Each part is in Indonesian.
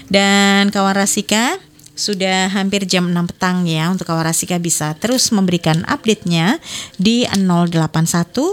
Dan kawan Rasika, sudah hampir jam 6 petang ya. Untuk kawan Rasika bisa terus memberikan update-nya di 081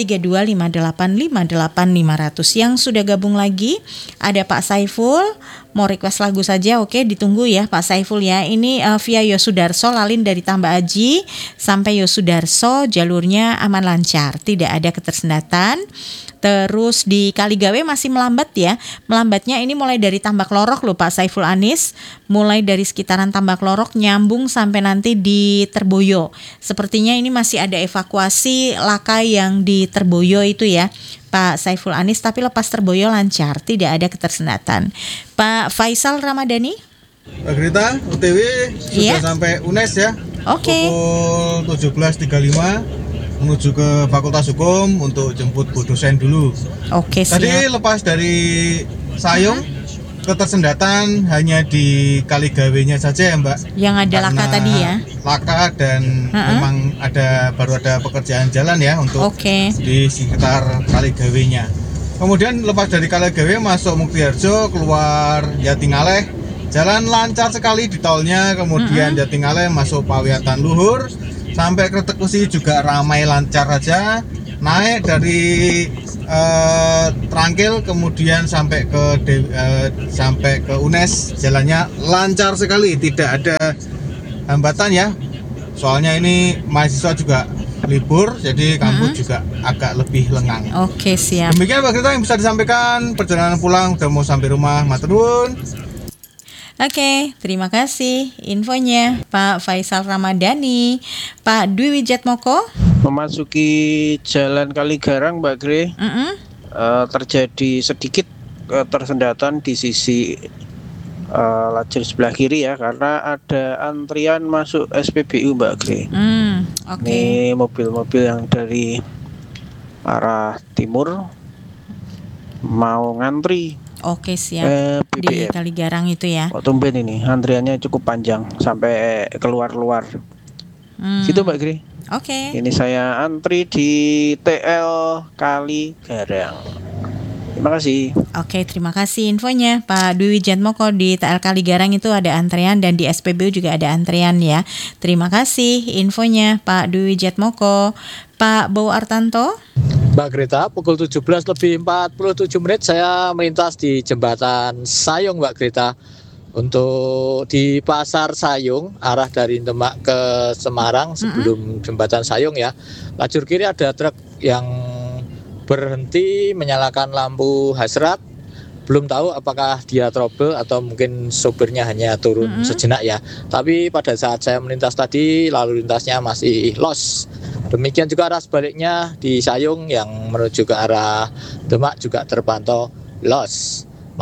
325858 500. Yang sudah gabung lagi ada Pak Saiful, mau request lagu saja, oke, ditunggu ya Pak Saiful ya. Ini via Yosudarso, lalin dari Tambak Aji sampai Yosudarso, jalurnya aman lancar, tidak ada ketersendatan. Terus di Kaligawe masih melambat ya. Melambatnya ini mulai dari Tambak Lorok loh Pak Saiful Anis, mulai dari sekitaran Tambak Lorok nyambung sampai nanti di Terboyo. Sepertinya ini masih ada evakuasi laka yang di Terboyo itu ya Pak Saiful Anis, tapi lepas Terboyo lancar, tidak ada ketersendatan. Pak Faisal Ramadhani, Pak Grita, OTW sudah sampai UNES ya. Oke. Pukul 17.35 menuju ke Fakultas Hukum untuk jemput Bu dosen dulu. Oke, siap. Tadi lepas dari Sayung, ketersendatan hanya di Kaligawenya saja ya Mbak. Yang ada laka tadi ya. Laka dan memang baru ada pekerjaan jalan ya untuk di sekitar Kaligawenya. Kemudian lepas dari Kaligawe masuk Muktiharjo, keluar Jatingaleh, jalan lancar sekali di tolnya. Kemudian Jatingaleh masuk Pawiatan Luhur sampai Kretekusi juga ramai lancar aja. Naik dari Trangkil kemudian sampai ke UNES, jalannya lancar sekali, tidak ada hambatan ya. Soalnya ini mahasiswa juga libur, jadi kampus juga agak lebih lengang. Oke, siap. Demikian Pak Grita yang bisa disampaikan. Perjalanan pulang udah mau sampai rumah, matur nuwun. Oke, terima kasih infonya Pak Faisal Ramadhani. Pak Dwi Wijatmoko, memasuki Jalan Kaligarang Mbak Gre, terjadi sedikit ketersendatan di sisi lajur sebelah kiri ya, karena ada antrian masuk SPBU Mbak Gre. Ini mobil-mobil yang dari arah timur mau ngantri. Oke, siap. Di Kaligarang itu ya. Kok tumben ini antriannya cukup panjang sampai keluar-luar. Gitu Mbak Gri. Oke. Ini saya antri di TL Kaligarang. Terima kasih. Oke, terima kasih infonya Pak Dwi Wijatmoko. Di TL Kaligarang itu ada antrean dan di SPBU juga ada antrean ya. Terima kasih infonya Pak Dwi Wijatmoko. Pak Bowo Artanto. Mbak Greta, pukul 17.47 saya melintas di jembatan Sayung Mbak Greta. Untuk di Pasar Sayung, arah dari Demak ke Semarang sebelum jembatan Sayung ya. Lajur kiri ada truk yang berhenti menyalakan lampu hasrat. Belum tahu apakah dia trouble atau mungkin sopirnya hanya turun sejenak ya. Tapi pada saat saya melintas tadi, lalu lintasnya masih los. Demikian juga arah sebaliknya di Sayung yang menuju ke arah Demak juga terpantau los.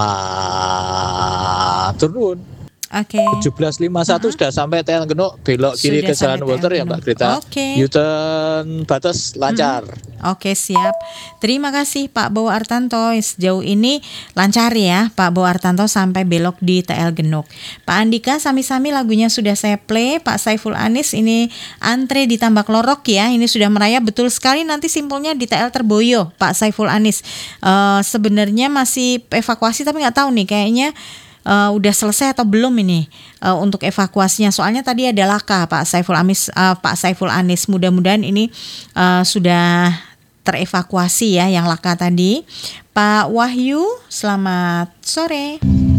Matur nuwun. Oke. 17.51 sudah sampai TL Genuk, belok kiri ke Jalan Walter ya Mbak Greta. U-turn batas lancar. Oke, siap. Terima kasih Pak Bowo Artanto. Sejauh ini lancar ya Pak Bowo Artanto sampai belok di TL Genuk. Pak Andika, sami-sami lagunya sudah saya play. Pak Saiful Anis ini antre di Tambak Lorok ya. Ini sudah merayap betul sekali, nanti simpulnya di TL Terboyo Pak Saiful Anis. Sebenarnya masih evakuasi tapi nggak tahu nih kayaknya udah selesai atau belum ini untuk evakuasinya. Soalnya tadi ada laka Pak Saiful Anis. Mudah-mudahan ini sudah terevakuasi ya yang laka tadi. Pak Wahyu, selamat sore.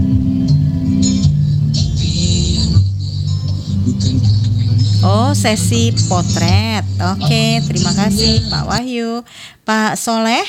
Oh, sesi potret. Oke, terima kasih Pak Wahyu. Pak Soleh.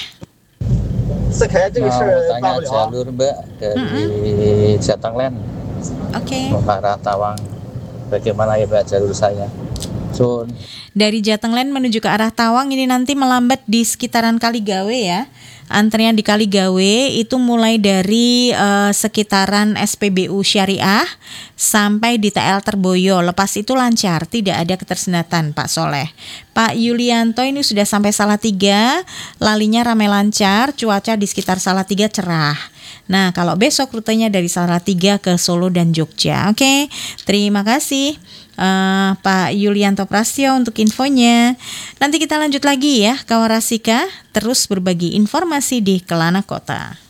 Mau tanya jalur Mbak dari Jatenglen ke arah Tawang, bagaimana ya Mbak jalur saya? Dari Jatenglen menuju ke arah Tawang ini nanti melambat di sekitaran Kaligawe ya. Antrian di Kaligawe itu mulai dari sekitaran SPBU Syariah sampai di TL Terboyo. Lepas itu lancar, tidak ada ketersendatan Pak Soleh. Pak Yulianto ini sudah sampai Salatiga, lalinya ramai lancar, cuaca di sekitar Salatiga cerah. Nah, kalau besok rutenya dari Salatiga ke Solo dan Jogja. Oke, terima kasih Pak Yulianto Prastyo untuk infonya. Nanti kita lanjut lagi ya, kawan Rasika, terus berbagi informasi di Kelana Kota.